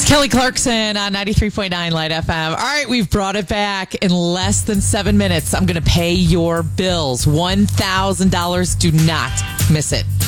Kelly Clarkson on 93.9 Light FM. All right, we've brought it back in less than 7 minutes. I'm going to pay your bills. $1,000. Do not miss it.